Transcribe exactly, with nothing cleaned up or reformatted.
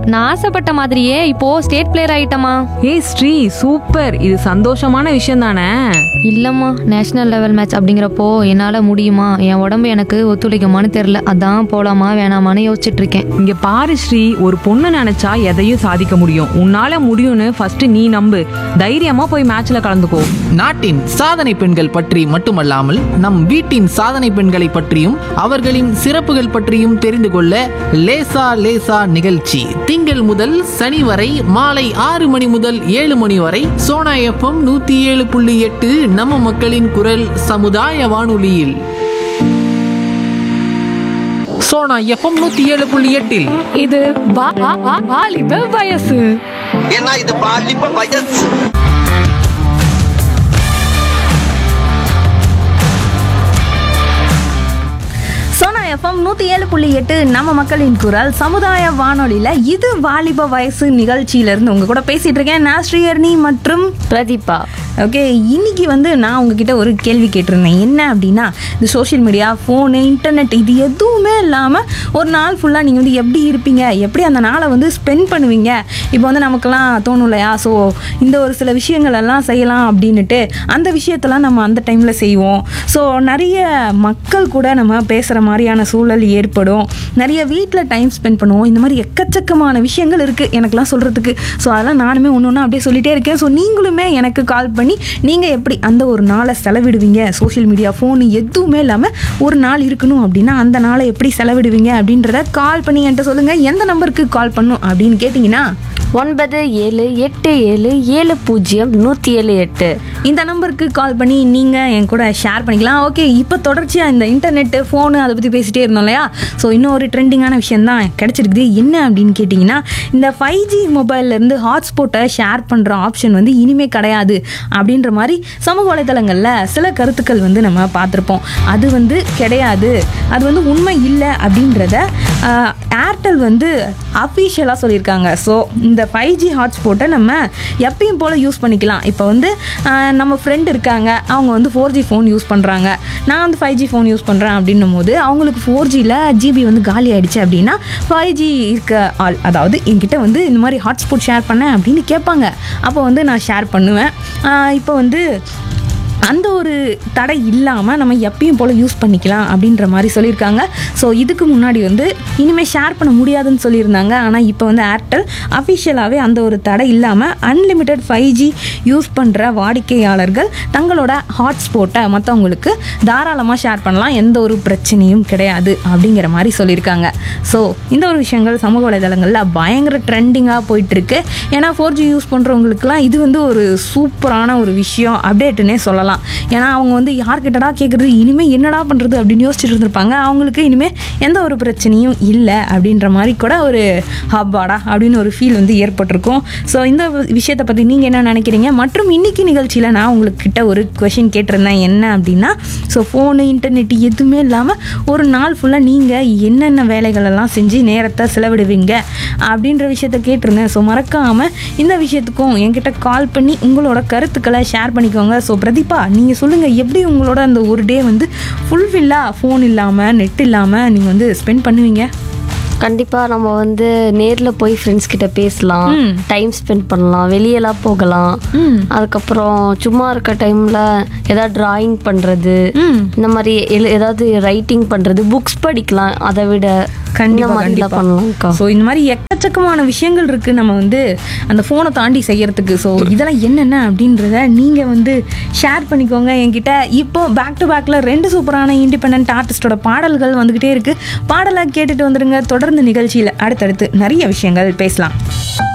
நான் ஆசைப்பட்ட மாதிரியே இப்போ ஸ்டேட் பிளேயர் ஆயிட்டமா. ஏய் ஸ்ரீ, சூப்பர். இது சந்தோஷமான விஷயம் தானே? இல்லம்மா, நேஷனல் லெவல் மேட்ச் அப்படிங்கிறப்போ என்னால முடியுமா, என் உடம்பு எனக்கு ஒத்துழைக்குமான்னு தெரியல. அதான் போலாமா வேணாமான்னு யோசிச்சுட்டு இருக்கேன். இங்க பாரு ஸ்ரீ, ஒரு பொண்ணு நினைச்சா எதையும் சாதிக்க முடியும். உன்னால முடியும்னு ஃபர்ஸ்ட் நீ நம்பு. தைரியமா போய் மேட்ச்ல கலந்துக்கோ. நாட்டின் சாதனை பெண்கள் பற்றி மட்டுமல்லாமல் நம் வீட்டின் சாதனை பெண்களை பற்றியும் அவர்களின் சிறப்புகள் பற்றியும் தெரிந்து கொள்ள லேசா லேசா நிகழ்ச்சி திங்கள் முதல் சனி வரை மாலை ஆறு மணி முதல் ஏழு மணி வரை சோனா எஃப்எம் நூத்தி ஏழு புள்ளி எட்டு நம்ம மக்களின் குரல் சமுதாய வானொலியில். சோனா எஃப்எம் நூத்தி ஏழு புள்ளி எட்டில் இது வா- வா- வா- வாலிப வயசு. ஏன்னா இது பாலிப்ப வயசு. சோனா எஃப்எம் நூற்றி ஏழு புள்ளி எட்டு நம்ம மக்களின் குரல் சமுதாய வானொலியில் இது வாலிப வயசு நிகழ்ச்சியிலேருந்து உங்கள் கூட பேசிகிட்டு இருக்கேன் நான் ஸ்ரீஹர்னி மற்றும் பிரதீபா. ஓகே, இன்னைக்கு வந்து நான் உங்ககிட்ட ஒரு கேள்வி கேட்டிருந்தேன். என்ன அப்படின்னா, இந்த சோஷியல் மீடியா, ஃபோனு, இன்டர்நெட் இது எதுவுமே இல்லாமல் ஒரு நாள் ஃபுல்லாக நீங்கள் வந்து எப்படி இருப்பீங்க, எப்படி அந்த நாளை வந்து ஸ்பெண்ட் பண்ணுவீங்க? இப்போ வந்து நமக்கெல்லாம் தோணும் இல்லையா, ஸோ இந்த ஒரு சில விஷயங்கள் எல்லாம் செய்யலாம் அப்படின்னுட்டு அந்த விஷயத்தெல்லாம் நம்ம அந்த டைமில் செய்வோம். ஸோ நிறைய மக்கள் கூட நம்ம பேசுகிற மாதிரியான சூழல் ஏற்படும். நிறைய வீட்டில் டைம் ஸ்பெண்ட் பண்ணுவோம். இந்த மாதிரி எக்கச்சக்கமான விஷயங்கள் இருக்குது எனக்குலாம் சொல்கிறதுக்கு. ஸோ அதெல்லாம் நானுமே ஒன்று ஒன்று அப்படியே சொல்லிகிட்டே இருக்கேன். ஸோ நீங்களுமே எனக்கு கால் பண்ணி நீங்கள் எப்படி அந்த ஒரு நாளை செலவிடுவீங்க? சோஷியல் மீடியா, ஃபோனு எதுவுமே இல்லாமல் ஒரு நாள் இருக்கணும் அப்படின்னா அந்த நாளை எப்படி செலவிடுவீங்க அப்படின்றத கால் பண்ணி என்கிட்ட சொல்லுங்கள். எந்த நம்பருக்கு கால் பண்ணும் அப்படின்னு கேட்டிங்கன்னா ஒன்பது ஏழு எட்டு ஏழு ஏழு பூஜ்ஜியம் நூற்றி ஏழு எட்டு இந்த நம்பருக்கு கால் பண்ணி நீங்கள் என் கூட ஷேர் பண்ணிக்கலாம். ஓகே, இப்போ தொடர்ச்சியாக இந்த இன்டர்நெட்டு, ஃபோனு அதை பற்றி பேசிகிட்டே இருந்தோம் இல்லையா? ஸோ இன்னும் ஒரு ட்ரெண்டிங்கான விஷயம் தான் கிடச்சிருக்குது. என்ன அப்படின்னு கேட்டிங்கன்னா, இந்த ஃபைவ் ஜி மொபைல்லேருந்து ஹாட்ஸ்பாட்டை ஷேர் பண்ணுற ஆப்ஷன் வந்து இனிமேல் கிடையாது அப்படின்ற மாதிரி சமூக வலைதளங்களில் சில கருத்துக்கள் வந்து நம்ம பார்த்துருப்போம். அது வந்து கிடையாது, அது வந்து உண்மை இல்லை அப்படின்றத ஏர்டெல் வந்து அஃபிஷியலாக சொல்லியிருக்காங்க. ஸோ இந்த ஃபைவ் ஜி ஹாட்ஸ்பாட்டை நம்ம எப்பயும் போல் யூஸ் பண்ணிக்கலாம். இப்போ வந்து நம்ம ஃப்ரெண்ட் இருக்காங்க, அவங்க வந்து ஃபோர் ஜி ஃபோன் யூஸ் பண்ணுறாங்க, நான் வந்து ஃபைவ் ஜி ஃபோன் யூஸ் பண்ணுறேன் அப்படின்னும் போது அவங்களுக்கு ஃபோர் ஜியில் ஜிபி வந்து காலி ஆகிடுச்சு அப்படின்னா ஃபைவ் ஜி இருக்க ஆள், அதாவது என்கிட்ட வந்து இந்த மாதிரி ஹாட்ஸ்பாட் ஷேர் பண்ணேன் அப்படின்னு கேட்பாங்க. அப்போ வந்து நான் ஷேர் பண்ணுவேன். இப்போ வந்து அந்த ஒரு தடை இல்லாமல் நம்ம எப்பயும் போல் யூஸ் பண்ணிக்கலாம் அப்படின்ற மாதிரி சொல்லியிருக்காங்க. ஸோ இதுக்கு முன்னாடி வந்து இனிமேல் ஷேர் பண்ண முடியாதுன்னு சொல்லியிருந்தாங்க. ஆனால் இப்போ வந்து ஏர்டெல் அஃபிஷியலாகவே அந்த ஒரு தடை இல்லாமல் அன்லிமிட்டெட் ஃபைவ் ஜி யூஸ் பண்ணுற வாடிக்கையாளர்கள் தங்களோட ஹாட்ஸ்பாட்டை மற்றவங்களுக்கு தாராளமாக ஷேர் பண்ணலாம், எந்த ஒரு பிரச்சனையும் கிடையாது அப்படிங்கிற மாதிரி சொல்லியிருக்காங்க. ஸோ இந்த ஒரு விஷயங்கள் சமூக வலைதளங்களில் பயங்கர ட்ரெண்டிங்காக போயிட்டுருக்கு. ஏன்னா ஃபோர் ஜி யூஸ் பண்ணுறவங்களுக்குலாம் இது வந்து ஒரு சூப்பரான ஒரு விஷயம், அப்டேட்டுன்னே சொல்லலாம். ஏன்னா அவங்க வந்து யார்கிட்டடா கேட்குறது, இனிமேல் என்னடா பண்ணுறது அப்படின்னு யோசிச்சுட்டு இருந்திருப்பாங்க. அவங்களுக்கு இனிமேல் எந்த ஒரு பிரச்சனையும் இல்லை அப்படின்ற மாதிரி கூட ஒரு ஹப்பாடா அப்படின்னு ஒரு ஃபீல் வந்து ஏற்பட்டிருக்கும். ஸோ இந்த விஷயத்தை பற்றி நீங்கள் என்ன நினைக்கிறீங்க? மற்றும் இன்றைக்கி நிகழ்ச்சியில் நான் உங்கள்கிட்ட ஒரு கொஷின் கேட்டிருந்தேன். என்ன அப்படின்னா, ஸோ ஃபோனு, இன்டர்நெட் எதுவுமே இல்லாமல் ஒரு நாள் ஃபுல்லாக நீங்கள் என்னென்ன வேலைகளெல்லாம் செஞ்சு நேரத்தை செலவிடுவீங்க அப்படின்ற விஷயத்த கேட்டிருந்தேன். ஸோ மறக்காமல் இந்த விஷயத்துக்கும் என்கிட்ட கால் பண்ணி உங்களோட கருத்துக்களை ஷேர் பண்ணிக்கோங்க. ஸோ பிரதீபா, நீங்கள் சொல்லுங்கள், எப்படி உங்களோட அந்த ஒரு டே வந்து ஃபுல்ஃபில்லாக ஃபோன் இல்லாமல் நெட் இல்லாமல் நீங்கள் வந்து ஸ்பெண்ட் பண்ணுவீங்க? கண்டிப்பாக நம்ம வந்து நேரில் போய் ஃப்ரெண்ட்ஸ் கிட்ட பேசலாம், டைம் ஸ்பெண்ட் பண்ணலாம், வெளியெல்லாம் போகலாம். அதுக்கப்புறம் சும்மா இருக்க டைமில் ஏதாவது ட்ராயிங் பண்ணுறது, இந்த மாதிரி எழு ஏதாவது ரைட்டிங் பண்ணுறது, புக்ஸ் படிக்கலாம். அதை விட கண்டிப்பாக பண்ணலாம். ஸோ இந்த மாதிரி எக்கச்சக்கமான விஷயங்கள் இருக்குது நம்ம வந்து அந்த ஃபோனை தாண்டி செய்யறதுக்கு. ஸோ இதெல்லாம் என்னென்ன அப்படின்றத நீங்கள் வந்து ஷேர் பண்ணிக்கோங்க என்கிட்ட. இப்போ பேக் டு பேக்கில் ரெண்டு சூப்பரான இண்டிபெண்டன்ட் ஆர்டிஸ்டோட பாடல்கள் வந்துக்கிட்டே இருக்குது. பாடலாக கேட்டுட்டு வந்துடுங்க. தொடர்ந்து நிகழ்ச்சியில் அடுத்தடுத்து நிறைய விஷயங்கள் பேசலாம்.